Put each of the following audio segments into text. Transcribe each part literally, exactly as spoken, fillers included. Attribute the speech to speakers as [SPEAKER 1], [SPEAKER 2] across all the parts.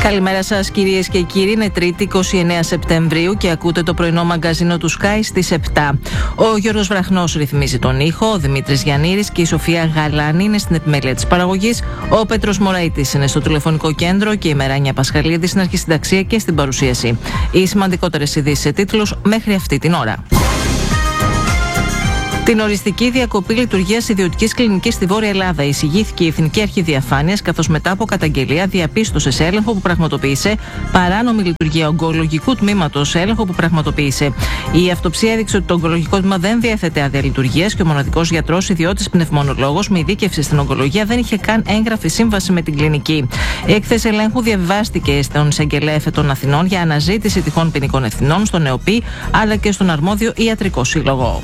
[SPEAKER 1] Καλημέρα σας κυρίες και κύριοι, είναι Τρίτη εικοστή ενάτη Σεπτεμβρίου και ακούτε το πρωινό μαγκαζίνο του Sky στις επτά. Ο Γιώργος Βραχνός ρυθμίζει τον ήχο, ο Δημήτρης Γιαννήρης και η Σοφία Γαλάνη είναι στην επιμέλεια της παραγωγής, ο Πέτρος Μωραΐτης είναι στο τηλεφωνικό κέντρο και η Μεράνια Πασχαλίδη στην αρχισυνταξία και στην παρουσίαση. Οι σημαντικότερες ειδήσεις σε τίτλους μέχρι αυτή την ώρα. Την οριστική διακοπή λειτουργίας ιδιωτικής κλινικής στη Βόρεια Ελλάδα εισηγήθηκε η Εθνική Αρχή Διαφάνειας, καθώς μετά από καταγγελία διαπίστωσε σε έλεγχο που πραγματοποίησε παράνομη λειτουργία ογκολογικού τμήματος, σε έλεγχο που πραγματοποίησε. Η αυτοψία έδειξε ότι το ογκολογικό τμήμα δεν διέθετε άδεια λειτουργίας και ο μοναδικός γιατρός, ιδιώτης πνευμονολόγος με ειδίκευση στην ογκολογία, δεν είχε καν έγγραφη σύμβαση με την κλινική. Η έκθεση ελέγχου διαβιβάστηκε στον εισαγγελέα Εφ των Αθηνών για αναζήτηση τυχόν ποινικών ευθυνών, στον ΕΟΠΗ αλλά και στον αρμόδιο ιατρικό σύλλογο.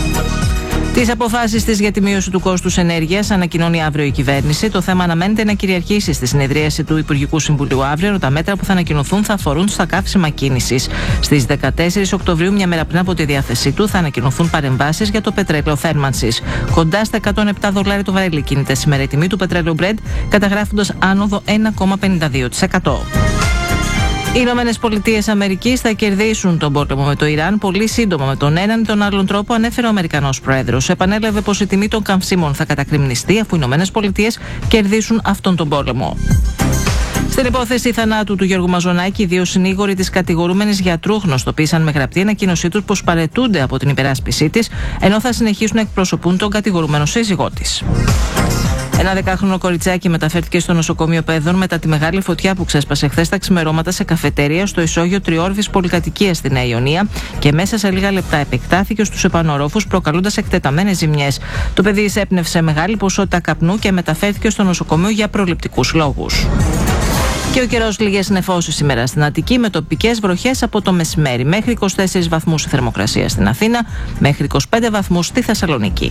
[SPEAKER 1] Τις αποφάσεις της για τη μείωση του κόστους ενέργειας ανακοινώνει αύριο η κυβέρνηση. Το θέμα αναμένεται να κυριαρχήσει στη συνεδρίαση του Υπουργικού Συμβουλίου αύριο, ενώ τα μέτρα που θα ανακοινωθούν θα αφορούν στα καύσιμα κίνησης. Στις δεκατέσσερις Οκτωβρίου, μια μέρα πριν από τη διάθεσή του, θα ανακοινωθούν παρεμβάσεις για το πετρέλαιο θέρμανσης. Κοντά στα εκατόν επτά δολάρια το βαρέλι κινείται σήμερα η τιμή του πετρέλαιου Brent, καταγράφοντας άνοδο ένα κόμμα πενήντα δύο τοις εκατό. Οι Ηνωμένες Πολιτείες Αμερικής θα κερδίσουν τον πόλεμο με το Ιράν πολύ σύντομα, με τον έναν ή τον άλλον τρόπο, ανέφερε ο Αμερικανός Πρόεδρος. Επανέλαβε πως η τιμή των καυσίμων θα κατακριμνιστεί αφού οι Ηνωμένες Πολιτείες κερδίσουν αυτόν τον πόλεμο. Στην υπόθεση θανάτου του Γιώργου Μαζονάκη, οι δύο συνήγοροι της κατηγορούμενης γιατρού γνωστοποίησαν με γραπτή ανακοίνωσή τους πως παραιτούνται από την υπεράσπισή της, ενώ θα συνεχίσουν να εκπροσωπούν τον κατηγορούμενο σύζυγό της. Ένα δεκάχρονο κοριτσάκι μεταφέρθηκε στο νοσοκομείο Πέδων μετά τη μεγάλη φωτιά που ξέσπασε χθες τα ξημερώματα σε καφετέρια στο ισόγειο τριόροφης πολυκατοικίας στη Νέα Ιωνία και μέσα σε λίγα λεπτά επεκτάθηκε στους επανορόφους, προκαλώντας εκτεταμένες ζημιές. Το παιδί εισέπνευσε μεγάλη ποσότητα καπνού και μεταφέρθηκε στο νοσοκομείο για προληπτικούς λόγους. Και ο καιρός, λίγες νεφώσεις σήμερα στην Αττική, με τοπικές βροχές από το μεσημέρι. Μέχρι είκοσι τέσσερις βαθμούς η θερμοκρασία στην Αθήνα, μέχρι είκοσι πέντε βαθμούς στη Θεσσαλονίκη.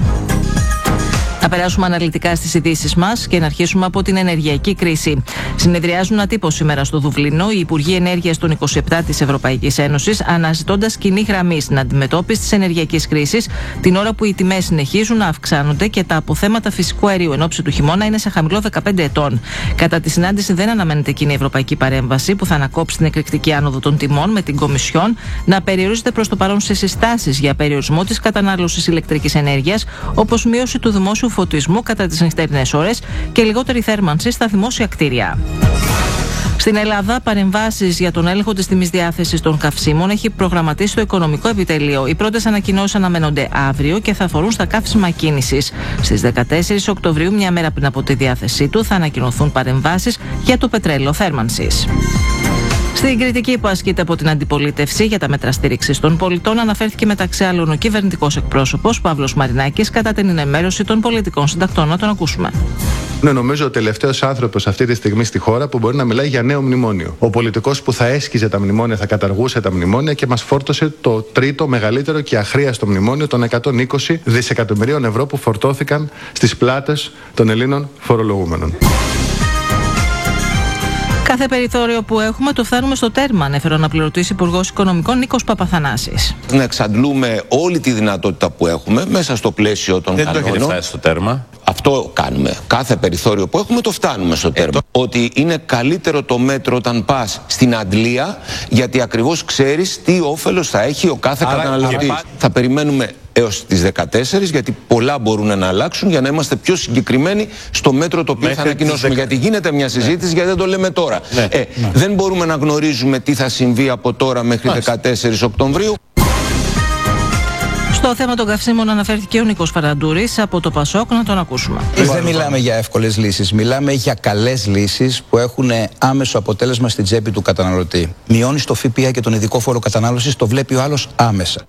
[SPEAKER 1] Να περάσουμε αναλυτικά στις ειδήσεις μας και να αρχίσουμε από την ενεργειακή κρίση. Συνεδριάζουν ατύπως σήμερα στο Δουβλίνο οι Υπουργοί Ενέργειας των είκοσι επτά της Ευρωπαϊκής Ένωσης, αναζητώντας κοινή γραμμή στην αντιμετώπιση της ενεργειακής κρίσης, την ώρα που οι τιμές συνεχίζουν να αυξάνονται και τα αποθέματα φυσικού αερίου εν ώψη του χειμώνα είναι σε χαμηλό δεκαπέντε ετών. Κατά τη συνάντηση δεν αναμένεται κοινή ευρωπαϊκή παρέμβαση που θα ανακόψει την εκρηκτική άνοδο των τιμών, με την Κομισιόν να περιορίζεται προς το παρόν σε συστάσεις για περιορισμό της κατανάλωσης ηλεκτρικής ενέργειας, όπως μείωση του δημόσιου φωτισμού κατά τις νυχτερινές ώρες και λιγότερη θέρμανση στα δημόσια κτίρια. Στην Ελλάδα, παρεμβάσεις για τον έλεγχο της τιμής διάθεσης των καυσίμων έχει προγραμματίσει το Οικονομικό Επιτελείο. Οι πρώτες ανακοινώσεις αναμένονται αύριο και θα αφορούν στα καύσιμα κίνησης. Στις δεκατέσσερις Οκτωβρίου, μια μέρα πριν από τη διάθεσή του, θα ανακοινωθούν παρεμβάσεις για το πετρέλαιο θέρμανσης. Στην κριτική που ασκείται από την αντιπολίτευση για τα μέτρα στήριξης των πολιτών, αναφέρθηκε μεταξύ άλλων ο κυβερνητικός εκπρόσωπος Παύλος Μαρινάκης κατά την ενημέρωση των πολιτικών συντακτών. Να τον ακούσουμε.
[SPEAKER 2] Είναι νομίζω ο τελευταίος άνθρωπος αυτή τη στιγμή στη χώρα που μπορεί να μιλάει για νέο μνημόνιο. Ο πολιτικός που θα έσκιζε τα μνημόνια, θα καταργούσε τα μνημόνια και μας φόρτωσε το τρίτο μεγαλύτερο και αχρίαστο μνημόνιο των εκατόν είκοσι δισεκατομμυρίων ευρώ που φορτώθηκαν στις πλάτες των Ελλήνων φορολογούμενων.
[SPEAKER 1] Κάθε περιθώριο που έχουμε το φτάνουμε στο τέρμα, ανέφερε ο αναπληρωτής Υπουργός Οικονομικών Νίκος Παπαθανάσης.
[SPEAKER 3] Να εξαντλούμε όλη τη δυνατότητα που έχουμε μέσα στο πλαίσιο των κανόνων.
[SPEAKER 4] Δεν το έχετε φτάσει στο τέρμα.
[SPEAKER 3] Αυτό κάνουμε. Κάθε περιθώριο που έχουμε το φτάνουμε στο τέρμα. Ε, το... Ότι είναι καλύτερο το μέτρο όταν πας στην αντλία, γιατί ακριβώς ξέρεις τι όφελος θα έχει ο κάθε καταναλωτής. Και... Θα περιμένουμε έως τις δεκατέσσερις, γιατί πολλά μπορούν να αλλάξουν, για να είμαστε πιο συγκεκριμένοι στο μέτρο το οποίο μέχρι θα ανακοινώσουμε. δεκα... Γιατί γίνεται μια συζήτηση, ναι. γιατί δεν το λέμε τώρα. Ναι. Ε, ναι. Δεν μπορούμε να γνωρίζουμε τι θα συμβεί από τώρα μέχρι Μάλιστα. δεκατέσσερις Οκτωβρίου.
[SPEAKER 1] Στο θέμα των καυσίμων αναφέρθηκε ο Νίκος Φαραντούρης από το Πασόκ, να τον ακούσουμε.
[SPEAKER 5] Δεν μιλάμε για εύκολες λύσεις, μιλάμε για καλές λύσεις που έχουν άμεσο αποτέλεσμα στην τσέπη του καταναλωτή. Μειώνεις το ΦΠΑ και τον ειδικό φόρο κατανάλωσης, το βλέπει ο άλλος άμεσα.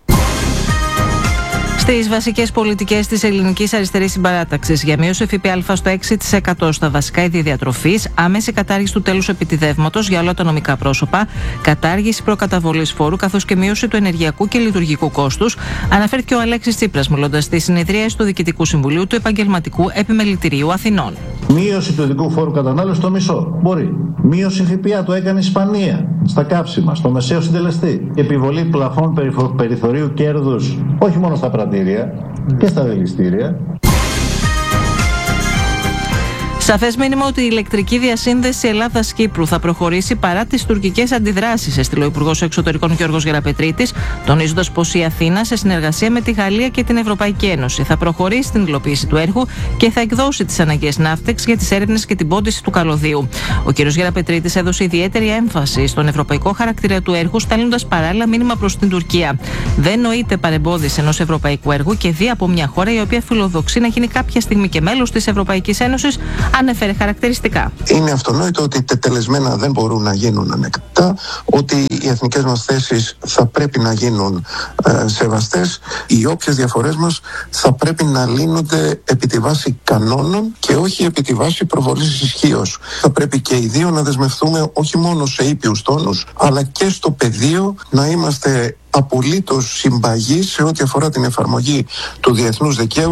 [SPEAKER 1] Στις βασικές πολιτικές της ελληνικής αριστερής συμπαράταξης για μείωση ΦΠΑ στο έξι τοις εκατό στα βασικά είδη διατροφής, άμεση κατάργηση του τέλους επιτιδεύματος για όλα τα νομικά πρόσωπα, κατάργηση προκαταβολής φόρου καθώς και μείωση του ενεργειακού και λειτουργικού κόστους, αναφέρθηκε ο Αλέξης Τσίπρας μιλώντας στη συνεδρίαση του Διοικητικού Συμβουλίου του Επαγγελματικού Επιμελητηρίου Αθηνών.
[SPEAKER 6] Μείωση του ειδικού φόρου κατανάλωσης στο μισό. Μπορεί. Μείωση ΦΠΑ το έκανε η Ισπανία στα κάψιμα, στο μεσαίο συντελεστή. Επιβολή πλαφών περιθωρίου κέρδους όχι μόνο στα πρατήρια και στα δηληστήρια.
[SPEAKER 1] Σαφές μήνυμα ότι η ηλεκτρική διασύνδεση Ελλάδας-Κύπρου θα προχωρήσει παρά τις τουρκικές αντιδράσεις, έστειλε ο Υπουργός Εξωτερικών Γιώργος Γεραπετρίτης, τονίζοντας πως η Αθήνα, σε συνεργασία με τη Γαλλία και την Ευρωπαϊκή Ένωση, θα προχωρήσει στην υλοποίηση του έργου και θα εκδώσει τις αναγκαίες ναύτεξ για τις έρευνες και την πόντιση του καλωδίου. Ο κ. Γεραπετρίτης έδωσε ιδιαίτερη έμφαση στον ευρωπαϊκό χαρακτήρα του έργου, στέλνοντας παράλληλα μήνυμα προς την Τουρκία. Δεν νοείται παρεμπόδιση ενός ευρωπαϊκού έργου και δει από μια χώρα η οποία φιλοδοξεί να γίνει κάποια στιγμή και μέλος της Ευρωπαϊκής Ένωσης, ανέφερε χαρακτηριστικά.
[SPEAKER 4] Είναι αυτονόητο ότι τετελεσμένα δεν μπορούν να γίνουν ανεκτά, ότι οι εθνικές μας θέσεις θα πρέπει να γίνουν ε, σεβαστές. Οι όποιες διαφορές μας θα πρέπει να λύνονται επί τη βάση κανόνων και όχι επί τη βάση προβολής ισχύως. Θα πρέπει και οι δύο να δεσμευτούμε όχι μόνο σε ήπιους τόνους, αλλά και στο πεδίο να είμαστε απολύτως συμπαγείς σε ό,τι αφορά την εφαρμογή του διεθνούς δικαίου.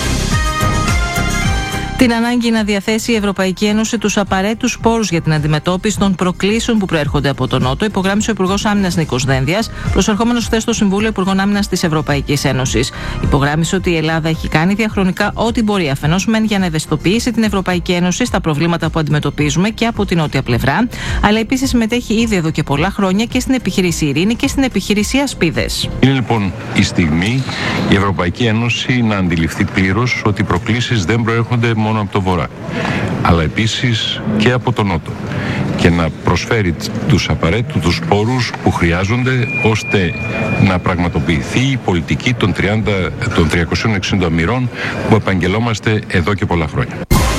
[SPEAKER 1] Την ανάγκη να διαθέσει η Ευρωπαϊκή Ένωση τους απαραίτητους πόρους για την αντιμετώπιση των προκλήσεων που προέρχονται από τον Νότο, υπογράμμισε ο Υπουργός Άμυνας Νίκος Δένδιας, προσερχόμενος χθες στο Συμβούλιο Υπουργών Άμυνας της Ευρωπαϊκής Ένωσης. Υπογράμμισε ότι η Ελλάδα έχει κάνει διαχρονικά ό,τι μπορεί, αφενός μεν για να ευαισθητοποιήσει την Ευρωπαϊκή Ένωση στα προβλήματα που αντιμετωπίζουμε και από την νότια πλευρά, αλλά επίσης συμμετέχει ήδη εδώ και πολλά χρόνια και στην επιχείρηση Ειρήνη και στην επιχείρηση Ασπίδες.
[SPEAKER 7] Είναι λοιπόν η στιγμή η Ευρωπαϊκή Ένωση να αντιληφθεί πλήρως ότι οι προκλήσεις δεν προέρχονται μόνο από το Βορρά, αλλά επίσης και από τον Νότο, και να προσφέρει τους απαραίτητους πόρους που χρειάζονται ώστε να πραγματοποιηθεί η πολιτική των, τριάντα, των τριακοσίων εξήντα μοιρών που επαγγελόμαστε εδώ και πολλά χρόνια.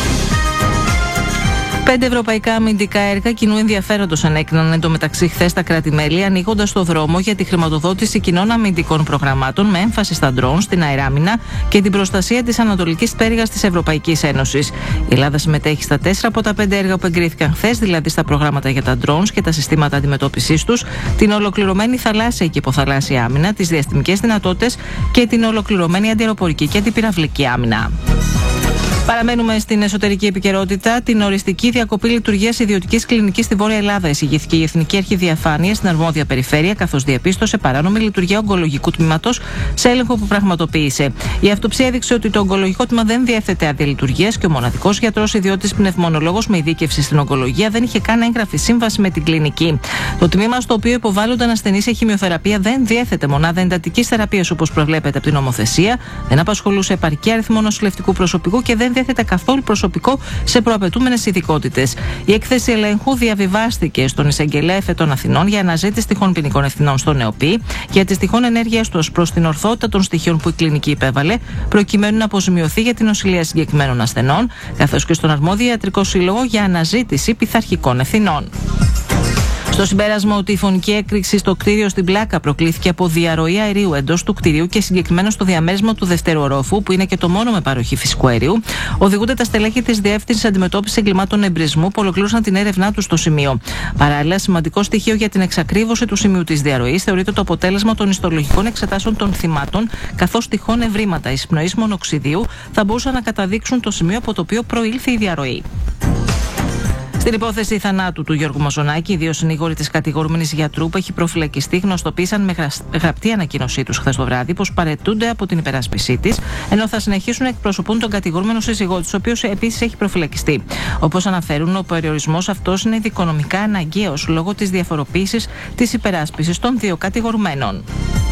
[SPEAKER 1] Πέντε ευρωπαϊκά αμυντικά έργα κοινού ενδιαφέροντος ανέκριναν εντωμεταξύ χθες τα κράτη-μέλη, ανοίγοντας το δρόμο για τη χρηματοδότηση κοινών αμυντικών προγραμμάτων με έμφαση στα ντρόουν, στην αεράμινα και την προστασία της ανατολικής πτέρυγας της Ευρωπαϊκής Ένωσης. Η Ελλάδα συμμετέχει στα τέσσερα από τα πέντε έργα που εγκρίθηκαν χθες, δηλαδή στα προγράμματα για τα ντρόουν και τα συστήματα αντιμετώπισης τους, την ολοκληρωμένη θαλάσσια και υποθαλάσσια άμυνα, τις διαστημικές δυνατότητες και την ολοκληρωμένη αντιαεροπορική και αντιπυραυλική άμυνα. Παραμένουμε στην εσωτερική επικαιρότητα. Την οριστική διακοπή λειτουργίας ιδιωτικής κλινικής στη Βόρεια Ελλάδα εισηγήθηκε η Εθνική Αρχή Διαφάνειας στην αρμόδια περιφέρεια, καθώς διαπίστωσε παράνομη λειτουργία ογκολογικού τμήματος σε έλεγχο που πραγματοποίησε. Η αυτοψία έδειξε ότι το ογκολογικό τμήμα δεν διέθετε άδεια λειτουργίας και ο μοναδικός γιατρός ιδιώτης πνευμονολόγος με ειδίκευση στην ογκολογία δεν είχε καν έγγραφη σύμβαση με την κλινική. Το τμήμα στο οποίο υποβάλλονταν ασθενείς σε χημειοθεραπεία δεν διέθετε μονάδα εντατικής θεραπείας όπως προβλέπεται από την νομοθεσία, δεν απασχολούσε επαρκή αριθμό νοσηλευτικού προσωπικού και δεν διέθετε καθόλου προσωπικό σε προαπαιτούμενες ειδικότητες. Η έκθεση ελέγχου διαβιβάστηκε στον εισαγγελέα Εφ των Αθηνών για αναζήτηση τυχόν ποινικών ευθυνών στον ΕΟΠΗ για τις τυχόν ενέργειες του ως προς την ορθότητα των στοιχείων που η κλινική υπέβαλε, προκειμένου να αποζημιωθεί για την νοσηλεία συγκεκριμένων ασθενών, καθώς και στον αρμόδιο ιατρικό σύλλογο για αναζήτηση πειθαρχικών ευθυνών. Στο συμπέρασμα ότι η φωνική έκρηξη στο κτίριο στην Πλάκα προκλήθηκε από διαρροή αερίου εντός του κτιρίου και συγκεκριμένα στο διαμέρισμα του δευτέρου ορόφου, που είναι και το μόνο με παροχή φυσικού αερίου, οδηγούνται τα στελέχη της Διεύθυνσης Αντιμετώπισης Εγκλημάτων Εμπρισμού που ολοκλήρωσαν την έρευνά του στο σημείο. Παράλληλα, σημαντικό στοιχείο για την εξακρίβωση του σημείου της διαρροής θεωρείται το αποτέλεσμα των ιστολογικών εξετάσεων των θυμάτων, καθώς τυχόν ευρήματα εισπνοής μονοξιδίου θα μπορούσαν να καταδείξουν το σημείο από το οποίο προήλθε η διαρροή. Στην υπόθεση θανάτου του Γιώργου Μαζονάκη, οι δύο συνήγοροι της κατηγορούμενης γιατρού που έχει προφυλακιστεί γνωστοποίησαν με γραπτή ανακοίνωσή τους χθες το βράδυ πως παραιτούνται από την υπεράσπισή της, ενώ θα συνεχίσουν να εκπροσωπούν τον κατηγορούμενο σύζυγό της, ο οποίος επίσης έχει προφυλακιστεί. Όπως αναφέρουν, ο περιορισμός αυτός είναι δικονομικά αναγκαίος λόγω της διαφοροποίησης της υπεράσπισης των δύο κατηγορουμένων.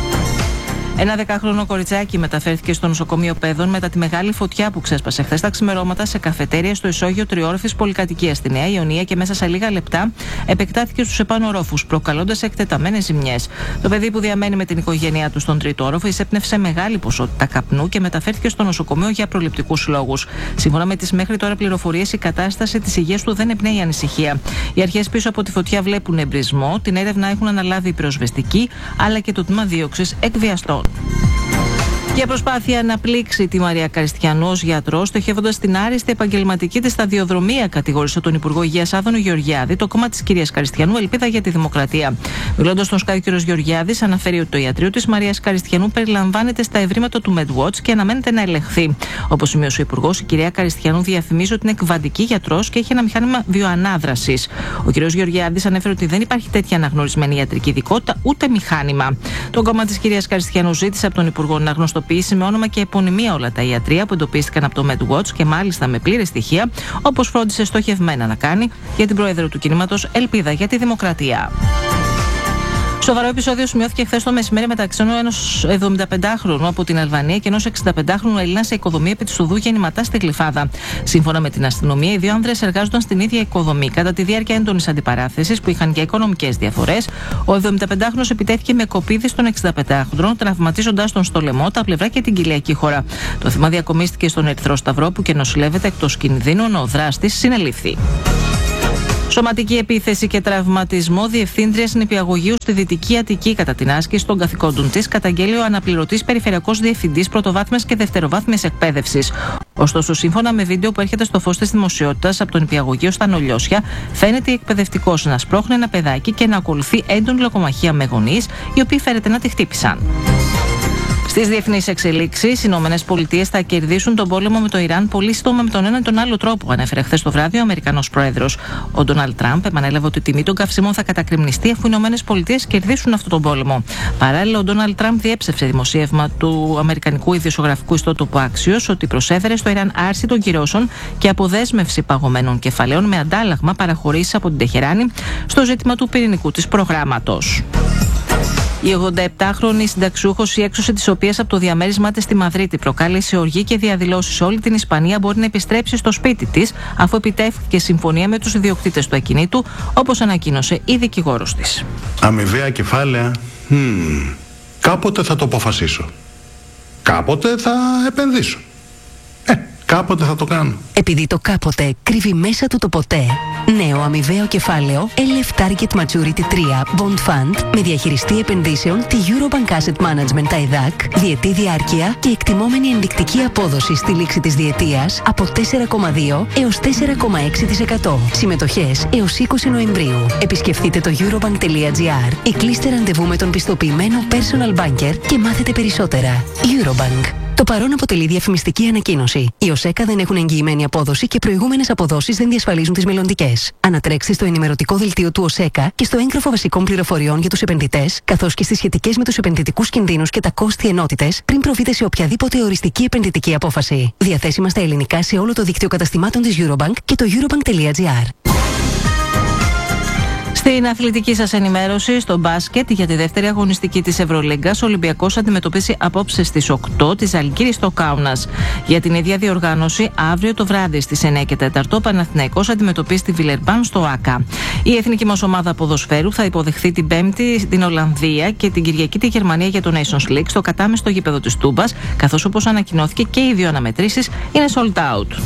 [SPEAKER 1] Ένα δεκάχρονο κοριτσάκι μεταφέρθηκε στο νοσοκομείο Πέδων μετά τη μεγάλη φωτιά που ξέσπασε χθες τα ξημερώματα σε καφετέρια στο ισόγειο τριόροφης πολυκατοικίας στη Νέα Ιωνία και μέσα σε λίγα λεπτά επεκτάθηκε στους επάνω ορόφους, προκαλώντας εκτεταμένες ζημιές. Το παιδί που διαμένει με την οικογένειά του στον τρίτο όροφο εισέπνευσε μεγάλη ποσότητα καπνού και μεταφέρθηκε στο νοσοκομείο για προληπτικούς λόγους. Σύμφωνα με τις μέχρι τώρα πληροφορίες, η κατάσταση της υγείας του δεν εμπνέει ανησυχία. Οι αρχές πίσω από τη φωτιά βλέπουν εμπρισμό, την έρευνα έχουν αναλάβει οι πυροσβεστικοί αλλά και το τμήμα δίωξης εκβιαστών. Για προσπάθεια να πλήξει τη Μαρία Καριστιανού ως γιατρό, στοχεύοντας την άριστη επαγγελματική της σταδιοδρομία, κατηγόρησε τον Υπουργό Υγείας Άδωνο Γεωργιάδη το κόμμα της κυρίας Καριστιανού Ελπίδα για τη Δημοκρατία. Μιλώντας στον Sky, ο κ. Γεωργιάδης αναφέρει ότι το ιατρείο της Μαρίας Καριστιανού περιλαμβάνεται στα ευρήματα του MedWatch και αναμένεται να ελεγχθεί. Όπως σημείωσε ο Υπουργός, η κυρία Καριστιανού διαφημίζει ότι είναι εκβαντική γιατρός και έχει ένα μηχάνημα βιοανάδρασης. Ο κ. Γεωργιάδης ανέφερε ότι δεν υπάρχει τέτοια αναγνωρισμένη ιατρική ειδικότητα ούτε μηχάνημα. Το κόμμα της κυρίας Καριστιανού ζήτησε από τον Υπουργό να γνωστοποιήσει ειδοποιήσει με όνομα και επωνυμία όλα τα ιατρεία που εντοπίστηκαν από το MedWatch και μάλιστα με πλήρη στοιχεία, όπως φρόντισε στοχευμένα να κάνει για την πρόεδρο του κινήματος Ελπίδα για τη Δημοκρατία. Σοβαρό επεισόδιο σημειώθηκε χθες το μεσημέρι μεταξύ ενός εβδομηνταπεντάχρονου από την Αλβανία και ενός εξηνταπεντάχρονου Έλληνα σε οικοδομή επί της οδού Γεννηματά στη Γλυφάδα. Σύμφωνα με την αστυνομία, οι δύο άνδρες εργάζονταν στην ίδια οικοδομή κατά τη διάρκεια έντονης αντιπαράθεσης που είχαν και οικονομικές διαφορές. Ο εβδομηνταπεντάχρονος επιτέθηκε με κοπίδι στον εξηνταπεντάχρονο, τραυματίζοντας τον στο λαιμό, τα πλευρά και την κοιλιακή χώρα. Το θύμα διακομίστηκε στον Ερυθρό Σταυρό που και νοσηλεύεται εκτός κινδύνου, ενώ ο δράστης συνελήφθη. Σωματική επίθεση και τραυματισμό διευθύντριας νηπιαγωγείου στη Δυτική Αττική κατά την άσκηση των καθηκόντων της, καταγγέλει ο αναπληρωτής περιφερειακός διευθυντής πρωτοβάθμιας και δευτεροβάθμιας εκπαίδευσης. Ωστόσο, σύμφωνα με βίντεο που έρχεται στο φως της δημοσιότητας από το νηπιαγωγείο στα Νολιώσια, φαίνεται η εκπαιδευτικός να σπρώχνει ένα παιδάκι και να ακολουθεί έντονη λογομαχία με γονείς, οι οποίοι φέρεται να τη χτύπησαν. Στις διεθνείς εξελίξεις, οι Ηνωμένες Πολιτείες θα κερδίσουν τον πόλεμο με το Ιράν πολύ σύντομα με τον ένα ή τον άλλο τρόπο, ανέφερε χθες το βράδυ ο Αμερικανός Πρόεδρος. Ο Ντόναλντ Τραμπ επανέλαβε ότι η τιμή των καυσίμων θα κατακριμνιστεί αφού οι Ηνωμένες Πολιτείες κερδίσουν αυτόν τον πόλεμο. Παράλληλα, ο Ντόναλντ Τραμπ διέψευσε δημοσίευμα του Αμερικανικού Ιδιοσιογραφικού Ιστότοπου Axios ότι προσέφερε στο Ιράν άρση των κυρώσεων και αποδέσμευση παγωμένων κεφαλαίων με αντάλλαγμα παραχωρήσεις από την Τεχεράνη στο ζήτημα του πυρηνικού της προγράμματος. Η ογδοεπτάχρονη συνταξιούχος, η έξωση της οποίας από το διαμέρισμά της στη Μαδρίτη προκάλεσε οργή και διαδηλώσεις σε όλη την Ισπανία, μπορεί να επιστρέψει στο σπίτι της, αφού επιτεύχθηκε συμφωνία με τους ιδιοκτήτες του ακινήτου, όπως ανακοίνωσε η δικηγόρος της.
[SPEAKER 8] Αμοιβαία κεφάλαια. Hmm. Κάποτε θα το αποφασίσω. Κάποτε θα επενδύσω. Ε, κάποτε θα το κάνω.
[SPEAKER 9] Επειδή το κάποτε κρύβει μέσα του το ποτέ. Νέο αμοιβαίο κεφάλαιο ελ εφ Target Maturity τρία Bond Fund με διαχειριστή επενδύσεων τη Eurobank Asset Management τα ΕΔΑΚ, διετή διάρκεια και εκτιμόμενη ενδεικτική απόδοση στη λήξη της διετίας από τέσσερα κόμμα δύο έως τέσσερα κόμμα έξι τοις εκατό. Συμμετοχές έως είκοσι Νοεμβρίου. Επισκεφτείτε το eurobank.gr ή κλείστε ραντεβού με τον πιστοποιημένο personal banker και μάθετε περισσότερα. Eurobank. Το παρόν αποτελεί διαφημιστική ανακοίνωση. Οι ΟΣΕΚΑ δεν έχουν εγγυημένη απόδοση και προηγούμενες αποδόσεις δεν διασφαλίζουν τις μελλοντικές. Ανατρέξτε στο ενημερωτικό δελτίο του ΟΣΕΚΑ και στο έγγραφο βασικών πληροφοριών για τους επενδυτές, καθώς και στις σχετικές με τους επενδυτικούς κινδύνους και τα κόστη ενότητες, πριν προβείτε σε οποιαδήποτε οριστική επενδυτική απόφαση. Διαθέσιμα στα ελληνικά σε όλο το δίκτυο καταστημάτων της Eurobank και το eurobank.gr.
[SPEAKER 1] Στην αθλητική σας ενημέρωση, στο μπάσκετ για τη δεύτερη αγωνιστική της Ευρωλίγκας, ο Ολυμπιακός αντιμετωπίσει απόψε στις οκτώ τη Ζαλγκύρης στο Κάουνας. Για την ίδια διοργάνωση, αύριο το βράδυ στις εννιά και τέσσερα ο Παναθηναϊκός αντιμετωπίσει τη Βιλερμπάν στο ΆΚΑ. Η εθνική μας ομάδα ποδοσφαίρου θα υποδεχθεί την Πέμπτη την Ολλανδία και την Κυριακή τη Γερμανία για το Nations League στο κατάμεστο γήπεδο της Τούμπας, καθώς όπως ανακοινώθηκε και οι δύο αναμετρήσεις είναι sold out.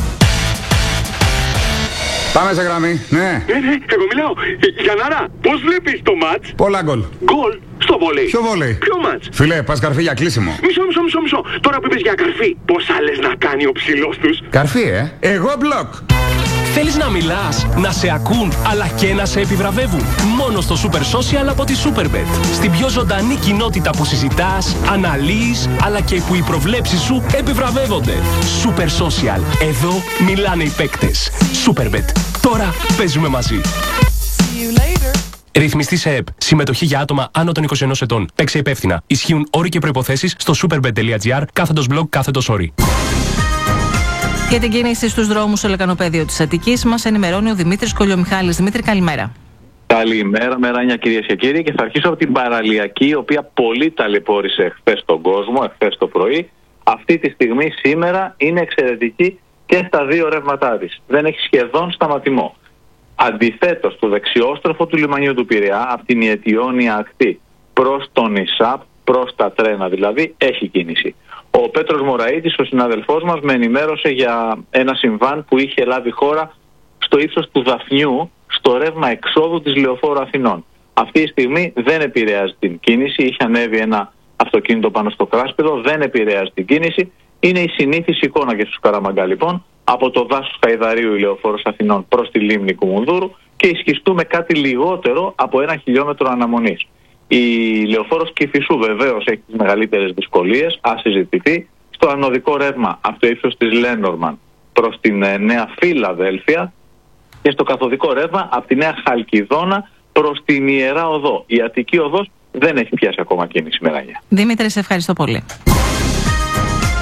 [SPEAKER 10] Πάμε σε γραμμή, ναι.
[SPEAKER 11] Ναι, ναι, εγώ μιλάω. Γιαννάρα, πώς βλέπεις το μάτς?
[SPEAKER 10] Πολλά γκολ.
[SPEAKER 11] Γκολ στο βολέι.
[SPEAKER 10] Ποιο βολέι?
[SPEAKER 11] Ποιο μάτς?
[SPEAKER 10] Φιλέ, πας καρφί για κλείσιμο.
[SPEAKER 11] Μισό, μισό, μισό, μισό. Τώρα που είπες για καρφί, πόσα λες να κάνει ο ψηλός τους?
[SPEAKER 10] Καρφί, ε. Εγώ μπλοκ.
[SPEAKER 12] Θέλεις να μιλάς, να σε ακούν, αλλά και να σε επιβραβεύουν? Μόνο στο Super Social από τη Superbet. Στην πιο ζωντανή κοινότητα που συζητάς, αναλύεις, αλλά και που οι προβλέψεις σου επιβραβεύονται. Super Social. Εδώ μιλάνε οι παίκτες. Superbet. Τώρα παίζουμε μαζί. Ρυθμιστή σε ΕΠ. Συμμετοχή για άτομα άνω των είκοσι ενός ετών. Παίξε υπεύθυνα. Ισχύουν όροι και προϋποθέσεις στο superbet.gr κάθετος blog κάθετος όροι.
[SPEAKER 1] Για την κίνηση στους δρόμους στο λεκανοπέδιο της Αττικής μας ενημερώνει ο Δημήτρης Κολιομιχάλης. Δημήτρη, καλημέρα.
[SPEAKER 13] Καλημέρα, μεράνια κυρίες και κύριοι. Και θα αρχίσω από την παραλιακή, η οποία πολύ ταλαιπώρησε χθες τον κόσμο, εχθές το πρωί. Αυτή τη στιγμή σήμερα είναι εξαιρετική και στα δύο ρεύματά της. Δεν έχει σχεδόν σταματημό. Αντιθέτως, το δεξιόστροφο του λιμανιού του Πειραιά, από την Ιετιώνια ακτή προς τον ΙΣΑΠ, προς τα τρένα δηλαδή, έχει κίνηση. Ο Πέτρος Μωραΐτης, ο συναδελφός μας, με ενημέρωσε για ένα συμβάν που είχε λάβει χώρα στο ύψος του Δαφνιού, στο ρεύμα εξόδου της Λεωφόρου Αθηνών. Αυτή τη στιγμή δεν επηρεάζει την κίνηση, είχε ανέβει ένα αυτοκίνητο πάνω στο Κράσπεδο, δεν επηρεάζει την κίνηση. Είναι η συνήθις εικόνα και στους Καραμαγκά λοιπόν, από το δάσος Χαϊδαρίου η Λεωφόρος Αθηνών προς τη λίμνη Κουμουνδούρου και ισχυστούμε κάτι λιγότερο από ένα χιλιόμετρο αναμονής. Η Λεωφόρος Κηφισού βεβαίως έχει τις μεγαλύτερες δυσκολίες, ας συζητηθεί. Στο ανωδικό ρεύμα από το ύψος της Λένορμαν προς την ε, Νέα Φιλαδέλφια και στο καθοδικό ρεύμα από τη Νέα Χαλκιδόνα προς την Ιερά Οδό. Η Αττική Οδός δεν έχει πιάσει ακόμα κίνηση, Μεράνια.
[SPEAKER 1] Δήμητρε, σε ευχαριστώ πολύ.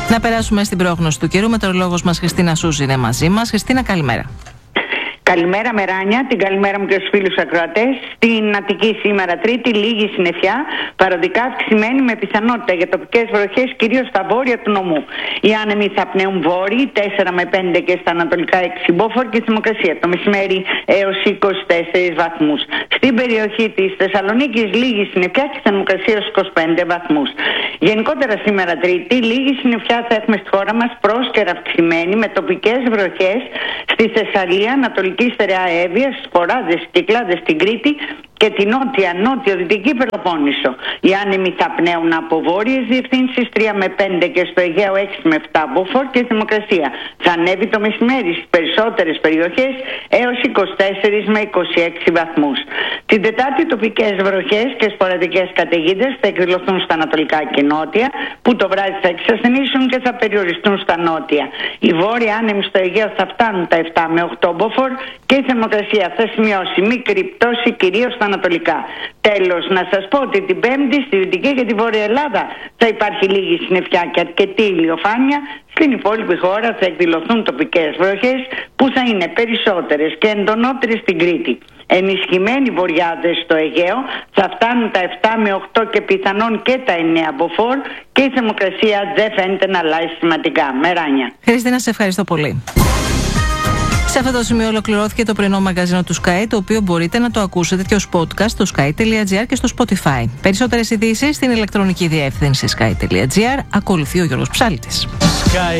[SPEAKER 1] Να περάσουμε στην πρόγνωση του καιρού. Μετεωρολόγος μας Χριστίνα Σούζη είναι μαζί μας. Χριστίνα, καλημέρα.
[SPEAKER 14] Καλημέρα Μεράνια, την καλημέρα μου και στους φίλους ακροατές. Στην Αττική σήμερα Τρίτη, λίγη συννεφιά, παροδικά αυξημένη με πιθανότητα για τοπικές βροχές, κυρίως στα βόρεια του νομού. Οι άνεμοι θα πνέουν βόρειοι, τέσσερα με πέντε και στα ανατολικά έξι μποφόρ και θερμοκρασία το μεσημέρι έως είκοσι τέσσερις βαθμούς. Στην περιοχή της Θεσσαλονίκης λίγη συννεφιά και θερμοκρασία έως είκοσι πέντε βαθμούς. Γενικότερα σήμερα Τρίτη, λίγη συννεφιά θα έχουμε στη χώρα μας, πρόσκαιρα αυξημένη με τοπικές βροχές στη Θεσσαλία, Ανατολική Στερεά Εύβοια, στις Σποράδες και Κυκλάδες στην Κρήτη και την νότια, νότιο-δυτική Πελοπόννησο. Οι άνεμοι θα πνέουν από βόρειες διευθύνσεις τρία με πέντε και στο Αιγαίο έξι με επτά μποφόρ και η θερμοκρασία θα ανέβει το μεσημέρι στις περισσότερες περιοχές έως είκοσι τέσσερα με είκοσι έξι βαθμούς. Την Τετάρτη τοπικές βροχές και σποραδικές καταιγίδες θα εκδηλωθούν στα ανατολικά και νότια, που το βράδυ θα εξασθενήσουν και θα περιοριστούν στα νότια. Οι βόρειοι άνεμοι στο Αιγαίο θα φτάνουν τα επτά με οκτώ μποφόρ και η θερμοκρασία θα σημειώσει μικρή πτώση κυρίως στα ανατολικά. Τέλος, να σας πω ότι την Πέμπτη στη Δυτική και τη Βόρεια Ελλάδα θα υπάρχει λίγη συννεφιά και αρκετή ηλιοφάνεια. Στην υπόλοιπη χώρα θα εκδηλωθούν τοπικές βροχές που θα είναι περισσότερες και εντονότερες στην Κρήτη. Ενισχυμένοι βοριάδες στο Αιγαίο θα φτάνουν τα επτά με οκτώ και πιθανόν και τα εννέα μποφόρ και η θερμοκρασία δεν φαίνεται να αλλάζει σημαντικά. Μεράνια.
[SPEAKER 1] Χριστίνα, σε ευχαριστώ πολύ. Σε αυτό το σημείο ολοκληρώθηκε το πρωινό μαγκαζίνο του Sky, το οποίο μπορείτε να το ακούσετε και ως podcast στο sky τελεία gr και στο Spotify. Περισσότερες ειδήσεις στην ηλεκτρονική διεύθυνση sky τελεία gr. Ακολουθεί ο Γιώργος Ψάλτης. Sky.